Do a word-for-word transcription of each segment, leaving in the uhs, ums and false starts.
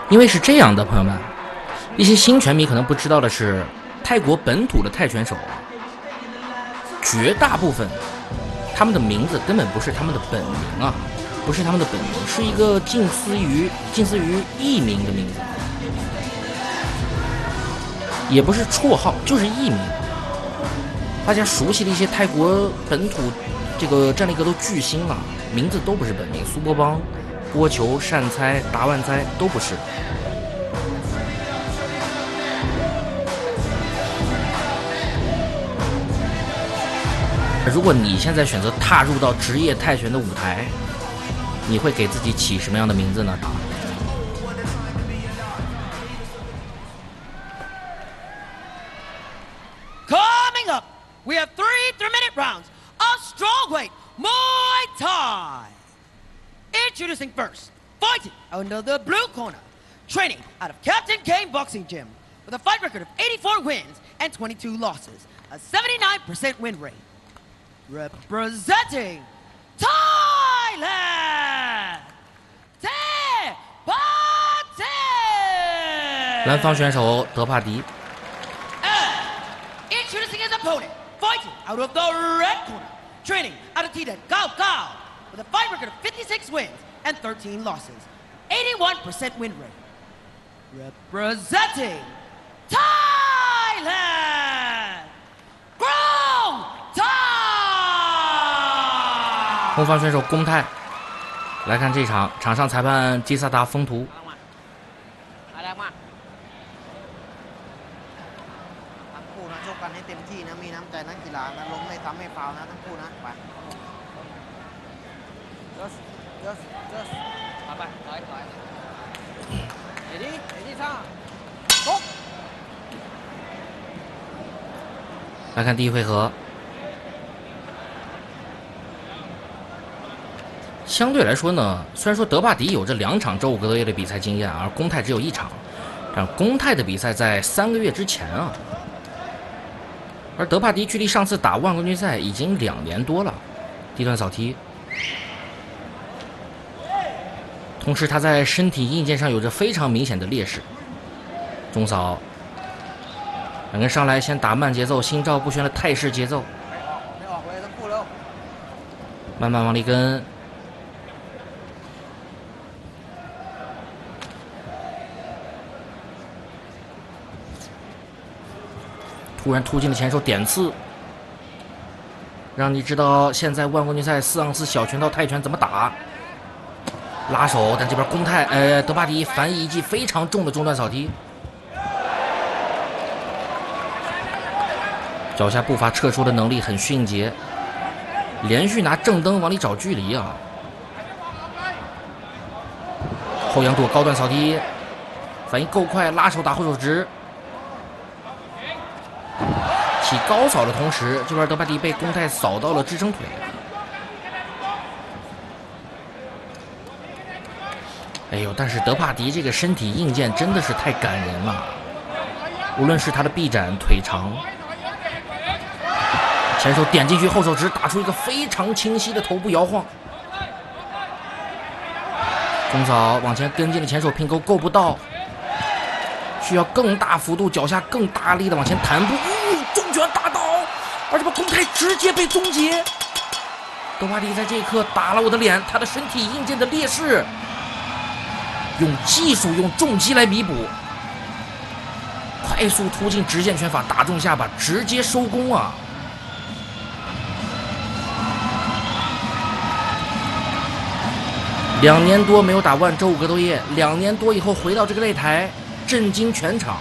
因为是这样的，朋友们，一些新拳迷可能不知道的是，泰国本土的泰拳手，绝大部分他们的名字根本不是他们的本名啊，不是他们的本名，是一个近似于近似于艺名的名字，也不是绰号，就是艺名。大家熟悉的一些泰国本土这个战力格斗巨星啊，名字都不是本名，苏波邦、波球、善猜、达万猜都不是。如果你现在选择踏入到职业泰拳的舞台，你会给自己起什么样的名字呢？ Coming up, we have three three-minute rounds of strawweight Muay Thai. Introducing first, fighting under the blue corner, training out of Captain Kane Boxing Gym, with a fight record of eighty-four wins and twenty-two losses, a seventy-nine percent win rate. Representing Thailand, Thepati. 蓝方选手德帕迪。 Introducing his opponent, fighting out of the red corner, training out of Tida Gao Gao, with a fight record of fifty-six wins and thirteen losses, eighty-one percent win rate. Representing Thailand, Krong Thai. 红方选手龚泰，来看这场，场上裁判基萨达风图。 ให้เต็มที่นะมีน้ำใจนักกีฬานะล้มไม่ทำไม่ฟาวนะทั้งคู่นะไปเจสเจสเจสไปไปถอยถอยเดี๋ยวนี้เดี๋ยวนี้ท่าชก来看第一回合，相对来说呢，虽然说德帕迪有着两场周五格斗夜的比赛经验，而龚泰只有一场，但龚泰的比赛在三个月之前啊。 而德帕迪距离上次打万冠军赛已经两年多了，低段扫踢。同时，他在身体硬件上有着非常明显的劣势。中扫，两人上来先打慢节奏，心照不宣的泰式节奏，慢慢往里跟。 突然突进的前手点刺，让你知道现在万冠军赛四盎司小拳套泰拳怎么打。拉手，但这边龚泰呃德帕迪反以一记非常重的中段扫踢，脚下步伐撤出的能力很迅捷，连续拿正蹬往里找距离啊。后仰躲高段扫踢，反应够快，拉手打后手直。 起高扫的同时，这边德帕迪被龚泰扫到了支撑腿。哎呦！但是德帕迪这个身体硬件真的是太感人了，无论是他的臂展、腿长，前手点进去，后手直打出一个非常清晰的头部摇晃。中扫往前跟进的前手拼钩够不到，需要更大幅度、脚下更大力的往前弹步。 重拳打倒，而这个龚泰直接被终结。德帕迪在这一刻打了我的脸，他的身体硬件的劣势，用技术用重击来弥补。快速突进直线拳法打中下巴，直接收工啊！两年多没有打万周五格斗夜，两年多以后回到这个擂台，震惊全场。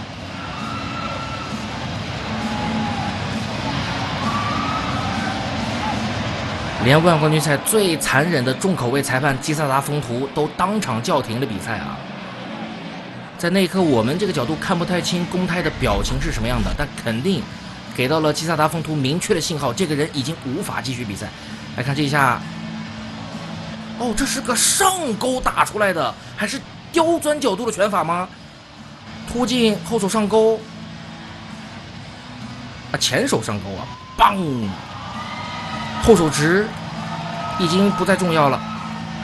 连万冠军赛最残忍的重口味裁判基萨达风图都当场叫停了比赛啊！在那一刻，我们这个角度看不太清龚泰的表情是什么样的，但肯定给到了基萨达风图明确的信号，这个人已经无法继续比赛。来看这一下，哦，这是个上勾打出来的，还是刁钻角度的拳法吗？突进后手上勾，啊，前手上勾啊，棒！ 后手直已经不再重要了。